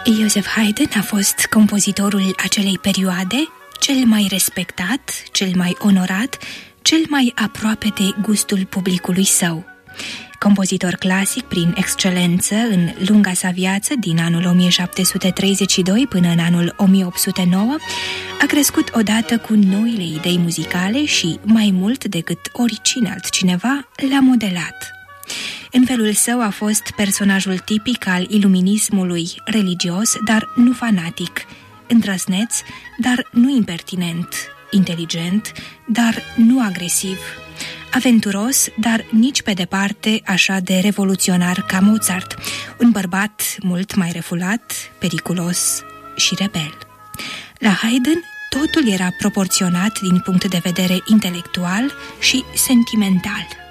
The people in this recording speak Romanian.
Joseph Haydn a fost compozitorul acelei perioade, cel mai respectat, cel mai onorat, cel mai aproape de gustul publicului său. Compozitor clasic prin excelență în lunga sa viață din anul 1732 până în anul 1809, a crescut odată cu noile idei muzicale și, mai mult decât oricine altcineva, le-a modelat. În felul său a fost personajul tipic al iluminismului religios, dar nu fanatic, îndrăzneț, dar nu impertinent, inteligent, dar nu agresiv, aventuros, dar nici pe departe așa de revoluționar ca Mozart, un bărbat mult mai refulat, periculos și rebel. La Haydn totul era proporționat din punct de vedere intelectual și sentimental.